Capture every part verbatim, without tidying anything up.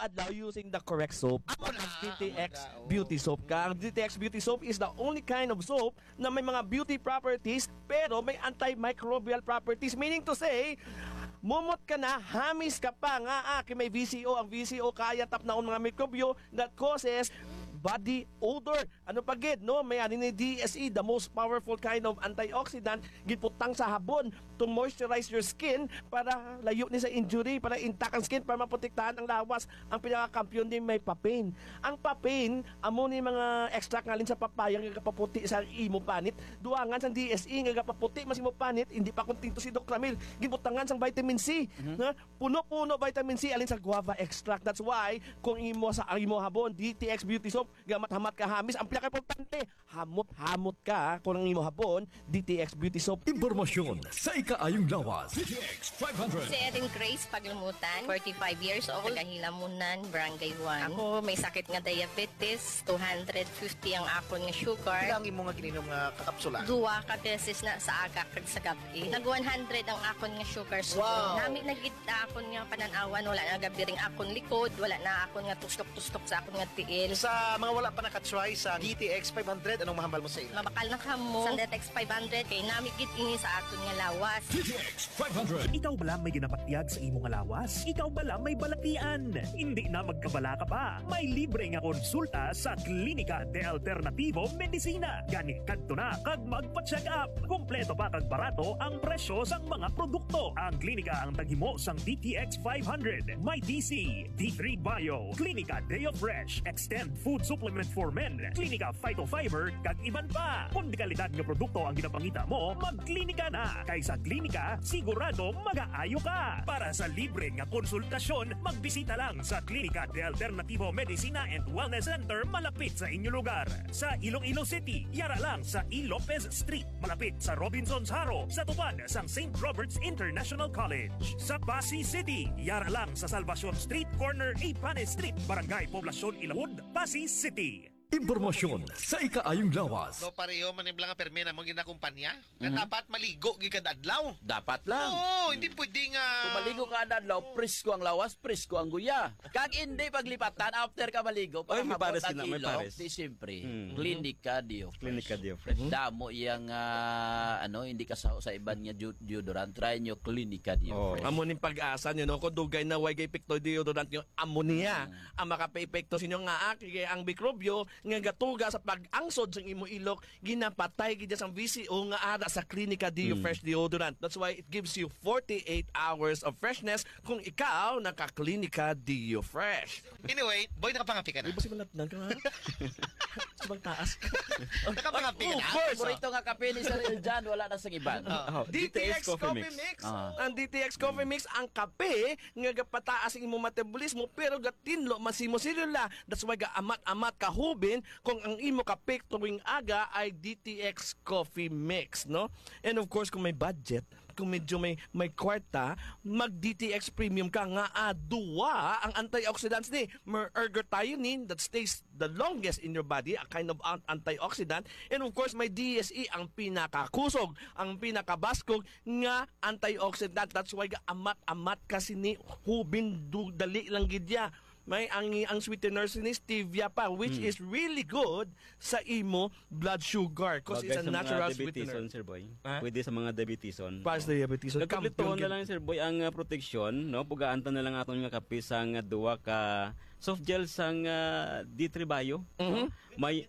adlaw using the correct soap. Amo na, D T X amo na, oh. Beauty Soap ka. Ang D T X Beauty Soap is the only kind of soap na may mga beauty properties pero may antimicrobial properties. Meaning to say, mumot ka na, hamis ka pa nga, ah, kay may V C O. Ang V C O kaya tap na mga mikrobyo that causes body odor. Ano pa gid, no? May ani ni D S E, the most powerful kind of antioxidant, giputang sa habon to moisturize your skin para layo ni sa injury, para intact ang skin, para maprotektahan ang lawas. Ang pinaka-kampiyon din may papain. Ang papain, amo ni mga extract ngalin sa papaya nga kapaputi sa imo panit. Duangan sang D S E nga kapaputi mas imo panit, hindi pa kontinto si Doc Ramil. Gibutangan sang vitamin C. Mm-hmm. Na puno-puno vitamin C alin sa guava extract. That's why kung imo sa imo habon, D T X Beauty Soap, gamat-hamat ka hamis, ang pinaka-importante, hamot-hamot ka kung ang imo habon, D T X Beauty Soap. Impormasyon sa ikaayong lawas. D T X five hundred. Si Erin Grace Paglumutan, forty-five years old, Tagahilamunan, Barangay one. Ako may sakit nga diabetes, two hundred fifty ang akon nga sugar. Ilang imo nga gininom nga kakapsula? Duwa ka beses na sa aga kag sa gabi. Nag one hundred ang akon nga sugar. So, Wow. nami nagit akon nga pananawan, wala na gabi ring akon likod, wala na akon nga tustok-tustok sa akon nga tiil. Sa mga wala pa nakatry sa D T X five hundred, anong mahambal mo sa ila? Mabakal na kamo sa D T X five hundred kay nami gid ini sa akon nga lawas. D T X five hundred. Ikaw ba lang may ginapatyag sa imong nga lawas? Ikaw ba lang may balatian? Hindi na magkabala ka pa. May libre nga konsulta sa Klinika de Alternativo Medicina. Gani kadto na kag magpa-check up. Kompleto pa kag barato ang presyo sang mga produkto. Ang klinika ang taghimo sang D T X five hundred. May D C, D three Bio, Klinika Deo Fresh, Extend Food Supplement for Men, Klinika Phytofiber, kag iban pa. Kung di kalidad nga produkto ang ginapangita mo, magklinika na. Kay sa klinika, sigurado mag-aayo ka. Para sa libre nga konsultasyon, magbisita lang sa Klinika de Alternativo Medicina and Wellness Center malapit sa inyo lugar. Sa Iloilo City, yara lang sa E. Lopez Street, malapit sa Robinson's Haro, sa tupad sang Saint Robert's International College. Sa Pasig City, yara lang sa Salvacion Street, corner Ipane Street, Barangay Poblacion Ilawod, Pasig City. Impormasyon sa ikaayong lawas. No pareho maniblang nga permi na mong ginakumpanya. Nga dapat maligo gid adlaw. Dapat lang. Oo, hindi pwede nga. Kung maligo ka adlaw, presko ang lawas, presko ang guya. Kag hindi paglipatan after ka maligo, Ay, may hapon pares sila, may tag-ilog, pares. di siyempre. Mm. Klinika Dio Fresh. Klinika Dio Fresh. Damo iyang ah, ano, hindi ka sa, sa iban nga deod- deodorant. Try nyo Klinika Dio Oh. Fresh. Amo ning pag-asa nyo, no? Kung dugay na way kay pekto deodorant nyo, ammonia. Ang makape-epekto sa inyo nga, ah, kaya ang mikrobyo, nga gatuga sa pag-angsod sa imo ilok, ginapatay gid sa V C O nga ara sa Klinika Dio Fresh Deodorant. That's why it gives you forty-eight hours of freshness kung ikaw naka-Klinika Dio Fresh. Anyway, boy, nakapangapi ka na. Ibo si manatnan ka ha? Sa bang taas. Nakapangapi ka Of na. course. Paborito nga kape ni Sir Eljan, wala na sa iban. Oh, D T X Coffee Mix. Ah. Ang D T X Coffee Mix, ang kape nga gapataas ang imong metabolismo pero gatinlo masimo selula. That's why gaamat-amat kahubin kung ang imo kape tuwing aga ay D T X Coffee Mix, no? And of course, kung may budget, kung medyo may may kwarta, mag D T X Premium ka nga aduwa ang antioxidants ni mer ergothioneine that stays the longest in your body, a kind of an- antioxidant, and of course may D S E ang pinakakusog, ang pinakabaskog nga antioxidant. That's why ga amat-amat kasi ni hubin du, dali lang gidya. May ang ang sweetener ni stevia pa, which is really good sa imo blood sugar because it's a Bagay sa natural mga sweetener. diabetison, Sir Boy. Ha? Pwede sa mga diabetison. Para sa diabetes. So, Nagkaplituon na lang, Sir Boy, ang uh, proteksyon, no? Pugaantan na lang aton nga kape sang uh, duwa ka soft gel sang uh, D three Bio. No? May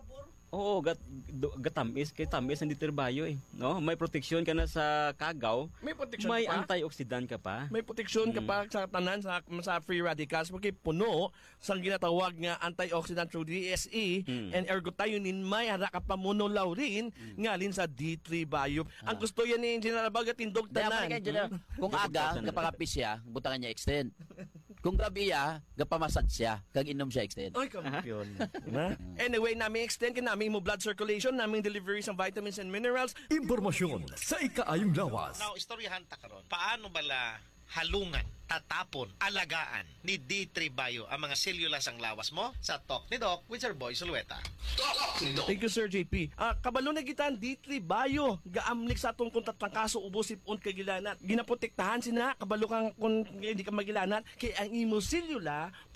Oo, gat, do- gatamis, kay tamis ang ditirbayo eh. No? May proteksyon ka na sa kagaw. May proteksyon May pa? antioxidant ka pa. May proteksyon ka pa sa tanan sa, sa free radicals porque puno sa ginatawag nga antioxidant through D S E Mm. and ergothioneine may hara ka pa monolaurin ngalin sa D three Bio. Ang gusto yan ni Engineer Abaga tindog Daya tanan. man kay Engineer, kung aga, gapangapis siya, butangan niya extend. Kung gabi ya, gapamasad siya, kag inom siya extend. Ay, kampiyon. Diba? Anyway, namin extend ka namin mo blood circulation, namin delivery ng vitamins and minerals. Impormasyon sa ikaayong lawas. Now, istoryahan ta karon. Paano bala halungan, tatapon, alagaan ni D three Bio ang mga selula sang lawas mo sa Talk ni Doc with Sir Boy Sulueta. Talk ni Doc. Thank you, Sir J P. Ah, kabalo na gitan D three Bio. Gaamlik sa atong kung tatrangkaso ubos sipon kagilanat. Ginaprotektahan sina kabalo kang kung hindi ka magilanat kay ang imo selula